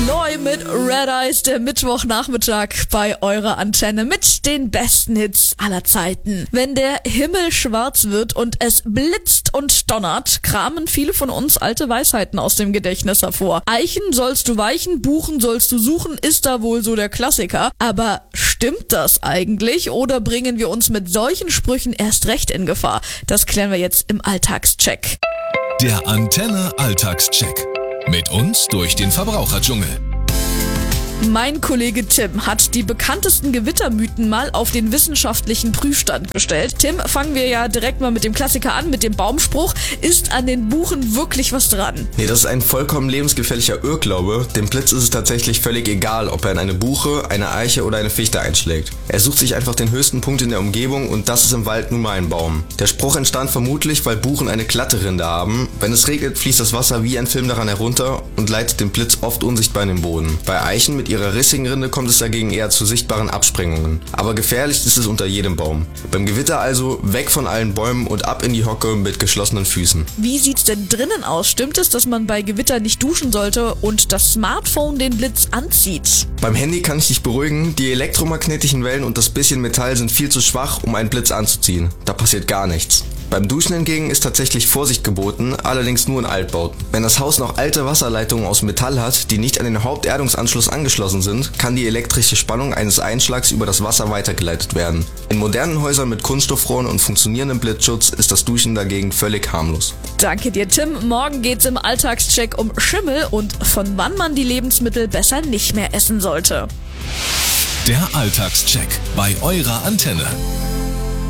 Loi mit Red Eyes, der Mittwochnachmittag bei eurer Antenne mit den besten Hits aller Zeiten. Wenn der Himmel schwarz wird und es blitzt und donnert, kramen viele von uns alte Weisheiten aus dem Gedächtnis hervor. Eichen sollst du weichen, Buchen sollst du suchen, ist da wohl so der Klassiker. Aber stimmt das eigentlich oder bringen wir uns mit solchen Sprüchen erst recht in Gefahr? Das klären wir jetzt im Alltagscheck. Der Antenne Alltagscheck. Mit uns durch den Verbraucherdschungel. Mein Kollege Tim hat die bekanntesten Gewittermythen mal auf den wissenschaftlichen Prüfstand gestellt. Tim, fangen wir ja direkt mal mit dem Klassiker an, mit dem Baumspruch. Ist an den Buchen wirklich was dran? Nee, das ist ein vollkommen lebensgefährlicher Irrglaube. Dem Blitz ist es tatsächlich völlig egal, ob er in eine Buche, eine Eiche oder eine Fichte einschlägt. Er sucht sich einfach den höchsten Punkt in der Umgebung und das ist im Wald nun mal ein Baum. Der Spruch entstand vermutlich, weil Buchen eine glatte Rinde haben. Wenn es regnet, fließt das Wasser wie ein Film daran herunter und leitet den Blitz oft unsichtbar in den Boden. Bei Eichen mit ihrer rissigen Rinde kommt es dagegen eher zu sichtbaren Absprengungen. Aber gefährlich ist es unter jedem Baum. Beim Gewitter also weg von allen Bäumen und ab in die Hocke mit geschlossenen Füßen. Wie sieht's denn drinnen aus? Stimmt es, dass man bei Gewitter nicht duschen sollte und das Smartphone den Blitz anzieht? Beim Handy kann ich dich beruhigen, die elektromagnetischen Wellen und das bisschen Metall sind viel zu schwach, um einen Blitz anzuziehen. Da passiert gar nichts. Beim Duschen hingegen ist tatsächlich Vorsicht geboten, allerdings nur in Altbauten. Wenn das Haus noch alte Wasserleitungen aus Metall hat, die nicht an den Haupterdungsanschluss angeschlossen sind, kann die elektrische Spannung eines Einschlags über das Wasser weitergeleitet werden. In modernen Häusern mit Kunststoffrohren und funktionierendem Blitzschutz ist das Duschen dagegen völlig harmlos. Danke dir, Tim. Morgen geht's im Alltagscheck um Schimmel und von wann man die Lebensmittel besser nicht mehr essen sollte. Der Alltagscheck bei eurer Antenne.